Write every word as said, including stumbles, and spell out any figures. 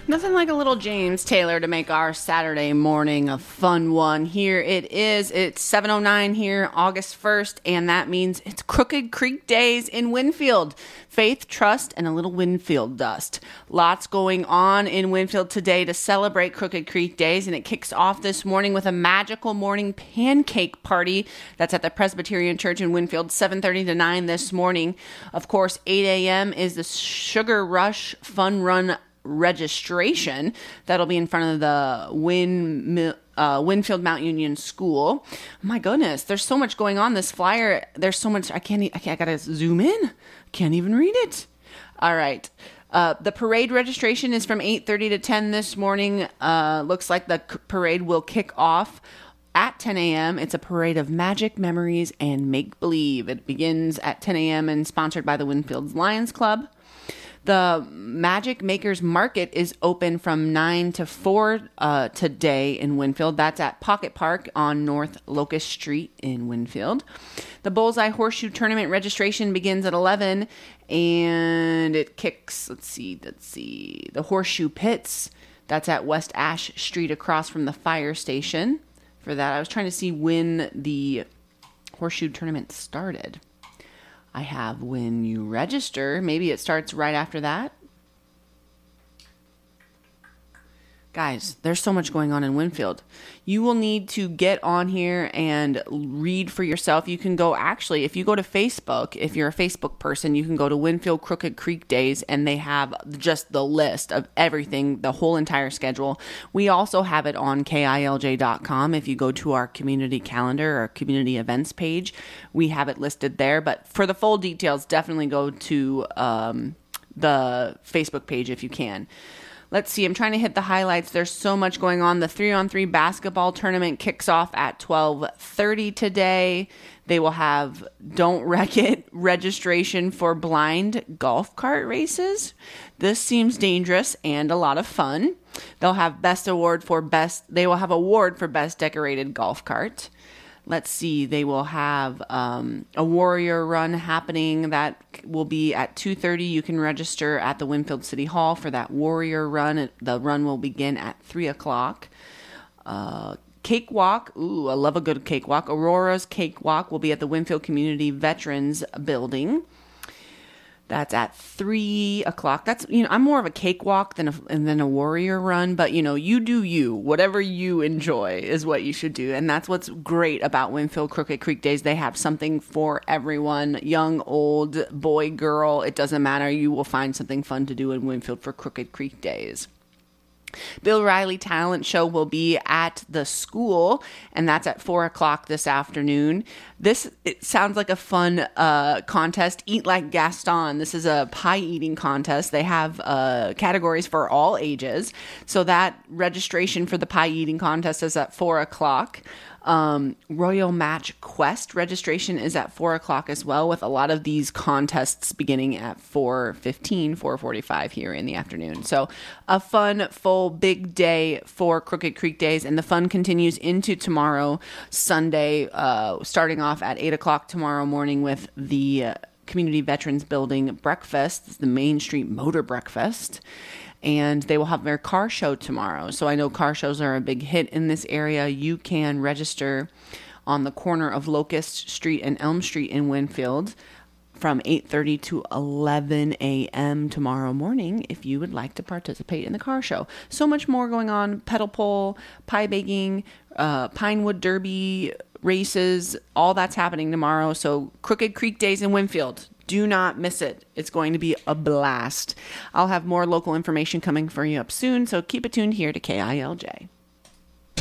Nothing like a little James Taylor to make our Saturday morning a fun one. Here it is. It's seven oh nine here, August first, and that means it's Crooked Creek Days in Winfield. Faith, trust, and a little Winfield dust. Lots going on in Winfield today to celebrate Crooked Creek Days, and it kicks off this morning with a magical morning pancake party that's at the Presbyterian Church in Winfield, seven thirty to nine this morning. Of course, eight a.m. is the Sugar Rush Fun Run registration that'll be in front of the Win uh, Winfield Mount Union School. My goodness, there's so much going on. This flyer, there's so much. I can't. I, can't, I gotta zoom in. Can't even read it. All right. Uh, the parade registration is from eight thirty to ten this morning. Uh, looks like the c- parade will kick off at ten a.m. It's a parade of magic, memories, and make-believe. It begins at ten a.m. and sponsored by the Winfield Lions Club. The Magic Makers Market is open from nine to four uh, today in Winfield. That's at Pocket Park on North Locust Street in Winfield. The Bullseye Horseshoe Tournament registration begins at eleven, and it kicks, let's see, let's see, the Horseshoe Pits. That's at West Ash Street across from the fire station. For that, I was trying to see when the Horseshoe Tournament started. I have when you register. Maybe it starts right after that. Guys, there's so much going on in Winfield. You will need to get on here and read for yourself. You can go, actually, if you go to Facebook, if you're a Facebook person, you can go to Winfield Crooked Creek Days, and they have just the list of everything, the whole entire schedule. We also have it on K I L J dot com. If you go to our community calendar or community events page, we have it listed there. But for the full details, definitely go to um, the Facebook page if you can. Let's see. I'm trying to hit the highlights. There's so much going on. The three-on-three basketball tournament kicks off at twelve thirty today. They will have Don't Wreck It registration for blind golf cart races. This seems dangerous and a lot of fun. They'll have best award for best. They will have award for best decorated golf cart. Let's see, they will have um, a warrior run happening that will be at two thirty. You can register at the Winfield City Hall for that warrior run. The run will begin at three o'clock. Uh, cakewalk, ooh, I love a good cakewalk. Aurora's Cakewalk will be at the Winfield Community Veterans Building. That's at three o'clock. That's, you know, I'm more of a cakewalk than a, than a warrior run, but, you know, you do you. Whatever you enjoy is what you should do. And that's what's great about Winfield Crooked Creek Days. They have something for everyone, young, old, boy, girl. It doesn't matter. You will find something fun to do in Winfield for Crooked Creek Days. Bill Riley Talent Show will be at the school, and that's at four o'clock this afternoon. This, it sounds like a fun uh, contest. Eat Like Gaston. This is a pie eating contest. They have uh, categories for all ages. So that registration for the pie eating contest is at four o'clock. Um, Royal Match Quest registration is at four o'clock as well, with a lot of these contests beginning at four fifteen, four forty-five here in the afternoon. So a fun, full, big day for Crooked Creek Days, and the fun continues into tomorrow, Sunday, uh, starting off at eight o'clock tomorrow morning with the uh, Community Veterans Building breakfast. It's the Main Street Motor Breakfast. And they will have their car show tomorrow. So I know car shows are a big hit in this area. You can register on the corner of Locust Street and Elm Street in Winfield from eight thirty to eleven a.m. tomorrow morning if you would like to participate in the car show. So much more going on. Pedal pole, pie baking, uh, Pinewood Derby races, all that's happening tomorrow. So Crooked Creek Days in Winfield. Do not miss it. It's going to be a blast. I'll have more local information coming for you up soon, so keep it tuned here to K I L J.